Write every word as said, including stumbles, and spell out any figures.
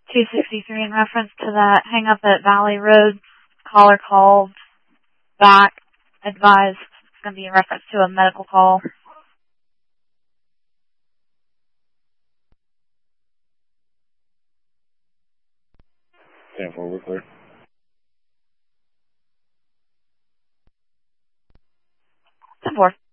two sixty-three in reference to that hang up at Valley Road. Caller called back, advised it's going to be in reference to a medical call. ten four, we're clear. ten four.